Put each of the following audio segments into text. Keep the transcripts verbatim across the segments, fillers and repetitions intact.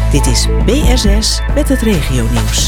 Dit is B R zes met het regionieuws.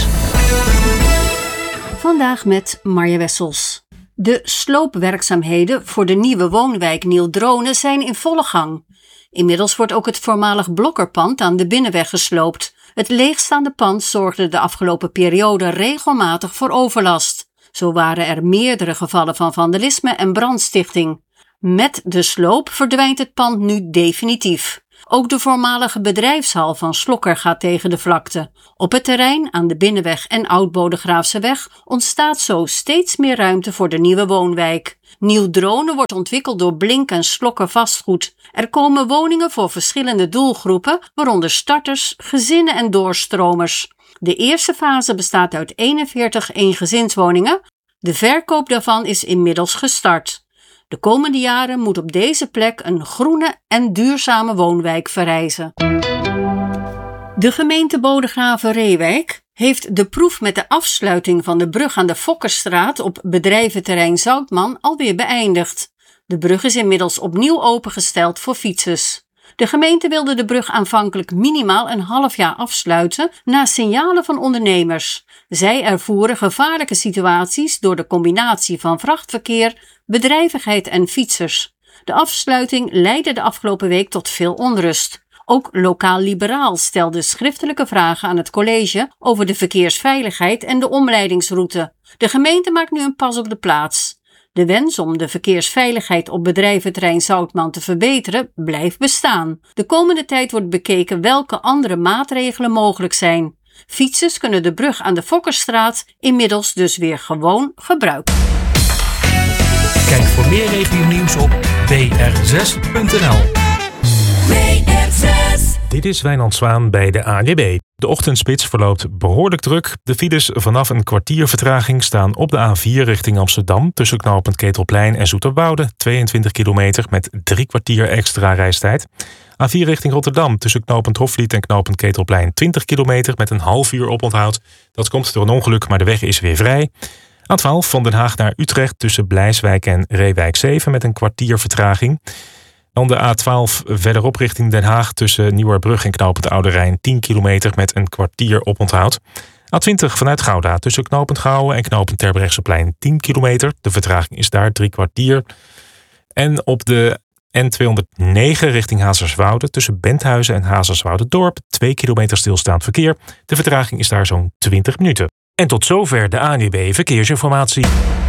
Vandaag met Marja Wessels. De sloopwerkzaamheden voor de nieuwe woonwijk Nieuw-Dronen zijn in volle gang. Inmiddels wordt ook het voormalig Blokkerpand aan de Binnenweg gesloopt. Het leegstaande pand zorgde de afgelopen periode regelmatig voor overlast. Zo waren er meerdere gevallen van vandalisme en brandstichting. Met de sloop verdwijnt het pand nu definitief. Ook de voormalige bedrijfshal van Slokker gaat tegen de vlakte. Op het terrein aan de Binnenweg en Oud-Bodegraafseweg ontstaat zo steeds meer ruimte voor de nieuwe woonwijk. Nieuw-Dronen wordt ontwikkeld door Blink en Slokker Vastgoed. Er komen woningen voor verschillende doelgroepen, waaronder starters, gezinnen en doorstromers. De eerste fase bestaat uit eenenveertig eengezinswoningen. De verkoop daarvan is inmiddels gestart. De komende jaren moet op deze plek een groene en duurzame woonwijk verrijzen. De gemeente Bodegraven-Reewijk heeft de proef met de afsluiting van de brug aan de Fokkerstraat op bedrijventerrein Zoutman alweer beëindigd. De brug is inmiddels opnieuw opengesteld voor fietsers. De gemeente wilde de brug aanvankelijk minimaal een half jaar afsluiten na signalen van ondernemers. Zij ervoeren gevaarlijke situaties door de combinatie van vrachtverkeer, bedrijvigheid en fietsers. De afsluiting leidde de afgelopen week tot veel onrust. Ook Lokaal Liberaal stelde schriftelijke vragen aan het college over de verkeersveiligheid en de omleidingsroute. De gemeente maakt nu een pas op de plaats. De wens om de verkeersveiligheid op bedrijventerrein Zoutman te verbeteren blijft bestaan. De komende tijd wordt bekeken welke andere maatregelen mogelijk zijn. Fietsers kunnen de brug aan de Fokkerstraat inmiddels dus weer gewoon gebruiken. Kijk voor meer regionieuws op b r zes punt n l. B R zes. Dit is Wijnand Zwaan bij de A N W B. De ochtendspits verloopt behoorlijk druk. De files vanaf een kwartier vertraging staan op de A vier richting Amsterdam tussen knooppunt Ketelplein en Zoeterwoude, tweeëntwintig kilometer met drie kwartier extra reistijd. A vier richting Rotterdam tussen knooppunt Hofvliet en knooppunt Ketelplein twintig kilometer met een half uur oponthoud. Dat komt door een ongeluk, maar de weg is weer vrij. A twaalf van Den Haag naar Utrecht tussen Blijswijk en Reewijk zeven met een kwartier vertraging. Dan de A twaalf verderop richting Den Haag tussen Nieuwerbrug en knooppunt Oude Rijn tien kilometer met een kwartier oponthoud. A twintig vanuit Gouda tussen knooppunt Gouwen en knooppunt Terbrechtseplein tien kilometer. De vertraging is daar drie kwartier. En op de N tweehonderdnegen richting Hazerswoude tussen Benthuizen en Hazerswoude-Dorp twee kilometer stilstaand verkeer. De vertraging is daar zo'n twintig minuten. En tot zover de A N W B Verkeersinformatie.